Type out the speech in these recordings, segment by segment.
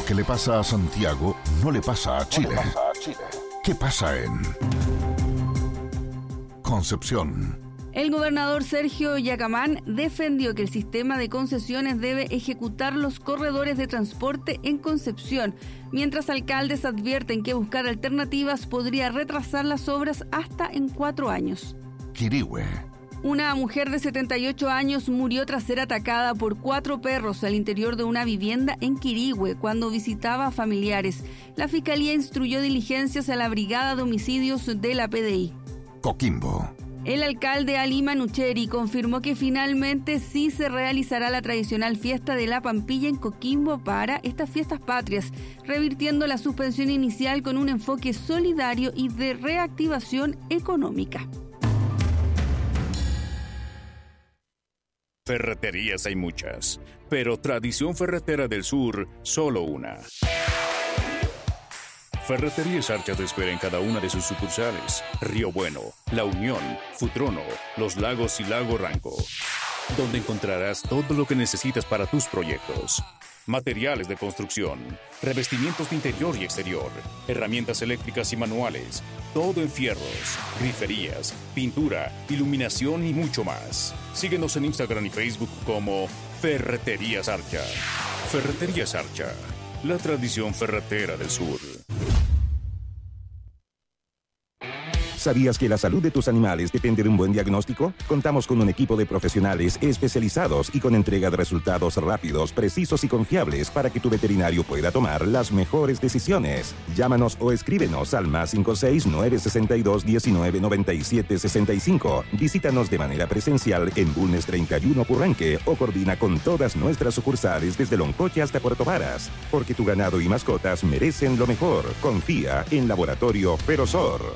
que le pasa a Santiago no le pasa a Chile. ¿Qué pasa en Concepción? El gobernador Sergio Yacamán defendió que el sistema de concesiones debe ejecutar los corredores de transporte en Concepción, mientras alcaldes advierten que buscar alternativas podría retrasar las obras hasta en 4 años. Quirihue. Una mujer de 78 años murió tras ser atacada por 4 perros al interior de una vivienda en Quirihue cuando visitaba a familiares. La Fiscalía instruyó diligencias a la Brigada de Homicidios de la PDI. Coquimbo. El alcalde Ali Manucheri confirmó que finalmente sí se realizará la tradicional fiesta de la Pampilla en Coquimbo para estas fiestas patrias, revirtiendo la suspensión inicial con un enfoque solidario y de reactivación económica. Ferreterías hay muchas, pero Tradición Ferretera del Sur, solo una. Ferreterías Archa te espera en cada una de sus sucursales: Río Bueno, La Unión, Futrono, Los Lagos y Lago Ranco, donde encontrarás todo lo que necesitas para tus proyectos. Materiales de construcción, revestimientos de interior y exterior, herramientas eléctricas y manuales, todo en fierros, griferías, pintura, iluminación y mucho más. Síguenos en Instagram y Facebook como Ferreterías Archa. Ferreterías Archa, la tradición ferretera del sur. ¿Sabías que la salud de tus animales depende de un buen diagnóstico? Contamos con un equipo de profesionales especializados y con entrega de resultados rápidos, precisos y confiables para que tu veterinario pueda tomar las mejores decisiones. Llámanos o escríbenos al +56 962 19 97 65. Visítanos de manera presencial en Bulnes 31 Purranque o coordina con todas nuestras sucursales desde Loncoche hasta Puerto Varas. Porque tu ganado y mascotas merecen lo mejor. Confía en Laboratorio Ferozor.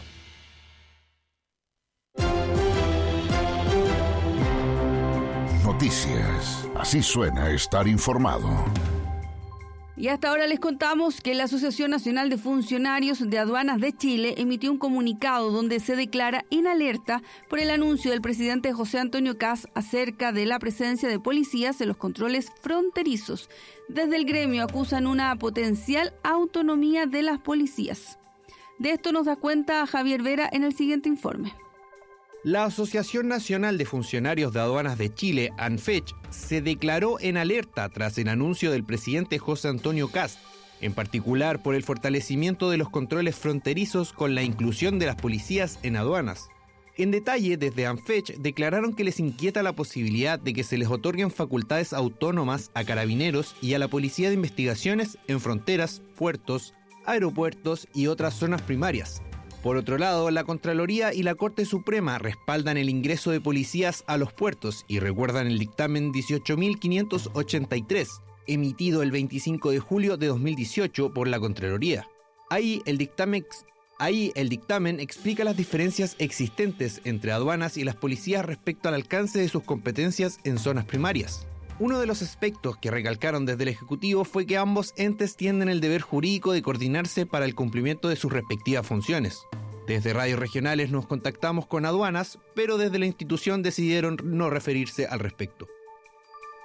Noticias. Así suena estar informado. Y hasta ahora les contamos que la Asociación Nacional de Funcionarios de Aduanas de Chile emitió un comunicado donde se declara en alerta por el anuncio del presidente José Antonio Kast acerca de la presencia de policías en los controles fronterizos. Desde el gremio acusan una potencial autonomía de las policías. De esto nos da cuenta Javier Vera en el siguiente informe. La Asociación Nacional de Funcionarios de Aduanas de Chile, ANFECH, se declaró en alerta tras el anuncio del presidente José Antonio Kast, en particular por el fortalecimiento de los controles fronterizos con la inclusión de las policías en aduanas. En detalle, desde ANFECH declararon que les inquieta la posibilidad de que se les otorguen facultades autónomas a carabineros y a la Policía de Investigaciones en fronteras, puertos, aeropuertos y otras zonas primarias. Por otro lado, la Contraloría y la Corte Suprema respaldan el ingreso de policías a los puertos y recuerdan el dictamen 18.583, emitido el 25 de julio de 2018 por la Contraloría. Ahí el dictamen explica las diferencias existentes entre aduanas y las policías respecto al alcance de sus competencias en zonas primarias. Uno de los aspectos que recalcaron desde el Ejecutivo fue que ambos entes tienen el deber jurídico de coordinarse para el cumplimiento de sus respectivas funciones. Desde radios regionales nos contactamos con aduanas, pero desde la institución decidieron no referirse al respecto.